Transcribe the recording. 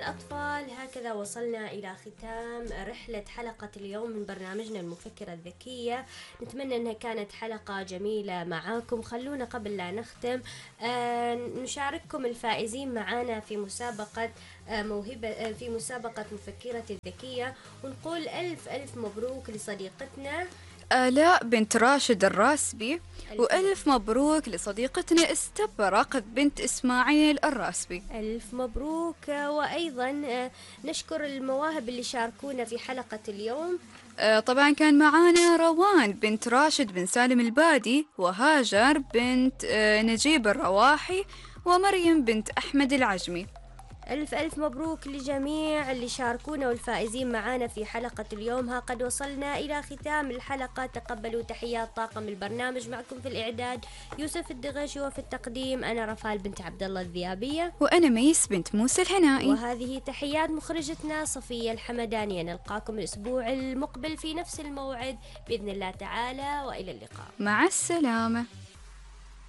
الأطفال، هكذا وصلنا إلى ختام رحلة حلقة اليوم من برنامجنا المفكرة الذكية. نتمنى أنها كانت حلقة جميلة معاكم. خلونا قبل لا نختم نشارككم الفائزين معانا في مسابقة موهبة في مسابقة مفكرة الذكية، ونقول ألف ألف مبروك لصديقتنا آلاء بنت راشد الراسبي، وألف مبروك لصديقتنا استبرق بنت إسماعيل الراسبي. ألف مبروك. وأيضا نشكر المواهب اللي شاركونا في حلقة اليوم. طبعا كان معانا روان بنت راشد بن سالم البادي، وهاجر بنت نجيب الرواحي، ومريم بنت أحمد العجمي. ألف ألف مبروك لجميع اللي شاركونا والفائزين معانا في حلقة اليوم. ها قد وصلنا إلى ختام الحلقة. تقبلوا تحيات طاقم البرنامج. معكم في الإعداد يوسف الدغشي، وفي التقديم أنا رفال بنت عبد الله الذيابية، وأنا ميس بنت موسى الهنائي. وهذه تحيات مخرجتنا صفية الحمدانية. نلقاكم الأسبوع المقبل في نفس الموعد بإذن الله تعالى، وإلى اللقاء. مع السلامة.